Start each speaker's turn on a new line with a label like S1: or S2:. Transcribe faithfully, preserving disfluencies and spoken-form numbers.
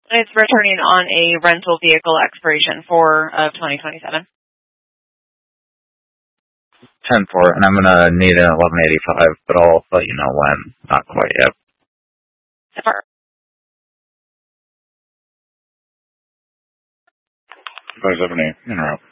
S1: It's returning on a rental vehicle expiration for of twenty twenty-seven.
S2: ten four, and I'm going to need an eleven eighty-five, but I'll let you know when. Not quite yet. five seventy, in route.